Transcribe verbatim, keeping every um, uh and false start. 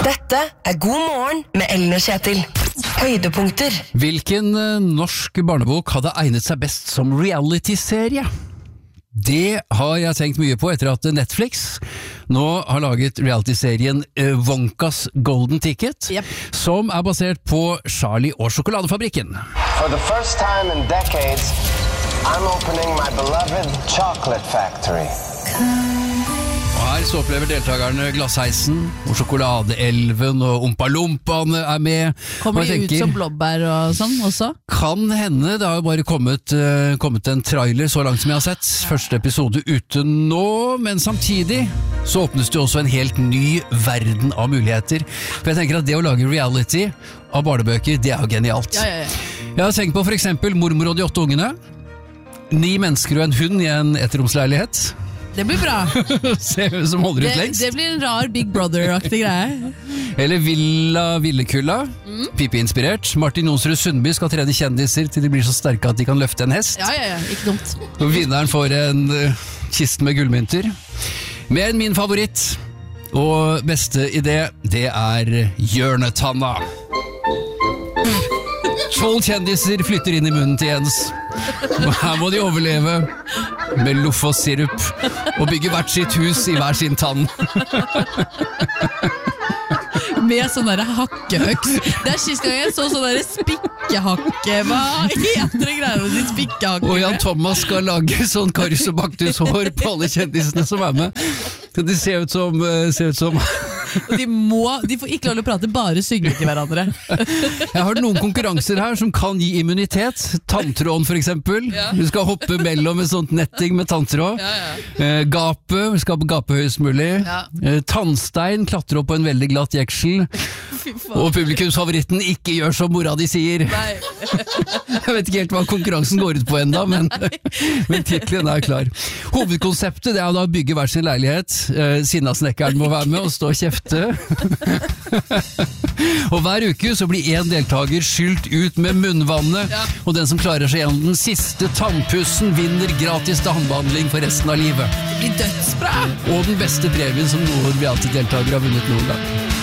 Dette er God morgen med Ellen og Kjetil. Høydepunkter. Hvilken uh, norsk barnebok hadde egnet seg best som reality-serie? Det har jeg tenkt mye på etter at Netflix nå har laget reality-serien uh, Wonkas Golden Ticket, yep. som er basert på Charlie og sjokoladefabrikken. For the first time in decades, I'm opening my beloved chocolate factory. Og her så opplever deltakerne glassheisen, og sjokoladeelven og Ompa-Lompaene er med. Kommer de ut som blåbær og sånn også? Kan hende, det har jo bare kommet, uh, kommet en trailer så langt som jeg har sett. Første episode ute nå, men samtidig så åpnes det også en helt ny verden av muligheter. For jeg tenker at det å lage reality av barnebøker, det er jo genialt. Ja, ja, ja. Jeg har tenkt på for eksempel Mormor og de åtte ungene. Ni mennesker og en hund i en ettromsleilighet. Det blir bra. Se hvem som holder ut det, lengst. Det blir en rar Big Brother-aktig greie. Eller Villa Villekulla, mm. Pippi-inspirert. Martin Jonsrud Sundby skal trene kjendiser til de blir så sterke at de kan løfte en hest. Ja, ja, ja, ikke dumt. Og vinneren får en uh, kiste med gullmynter. Men min favoritt og beste idé, det er Hjørnetanna. Tolv kjendiser flytter inn i munnen til Jens. Og her må de overleve med loff og sirup og bygge hvert sitt hus i hver sin tann. Med sånn der hakkeøks. Det er sist gang jeg så sånn der spikkehakke. Hva heter det greier med de spikkehakke? Og Jan Thomas skal lage sånn Karius og Baktus hår på alle kjendisene som er med. De ser ut som, ser ut som de, må, de får ikke lov å prate, bare synge til hverandre. Jeg har noen konkurranser her som kan gi immunitet. Tanntråden for eksempel. Ja. Du skal hoppe mellom et sånt netting med tanntråd. Ja, ja. eh, Gape, vi skal gape høyest mulig. Ja. eh, Tannstein, klatre opp på en veldig glatt jeksel. Og publikumsfavoritten ikke gjør som mora di sier. Nei. Jeg vet ikke helt hva konkurransen går ut på enda, men, men titlen er klar. Hovedkonseptet det er da å bygge hver sin leilighet. eh, Sinnasnekkeren må være med og stå og kjefte. Og hver uke så blir en deltaker skylt ut med munnvannet, ja. Og den som klarer seg gjennom den siste tannpussen vinner gratis tannbehandling for resten av livet. Det blir dødsbra! Og den beste premien som noen reality-deltaker har vunnet noen gang.